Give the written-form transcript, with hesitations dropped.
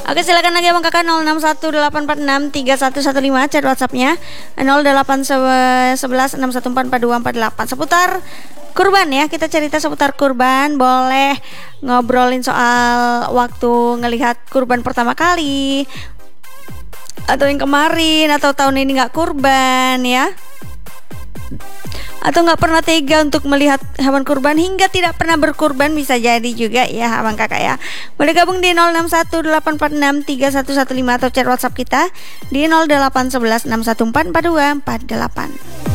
Oke, silakan lagi abang kakak 0618463115 chat WhatsAppnya 081161444248 seputar kurban ya. Kita cerita seputar kurban, boleh ngobrolin soal waktu ngelihat kurban pertama kali atau yang kemarin atau tahun ini nggak kurban ya, atau nggak pernah tega untuk melihat hewan kurban hingga tidak pernah berkurban, bisa jadi juga ya abang kakak ya. Boleh gabung di 0618463115 atau chat WhatsApp kita di 081161444248.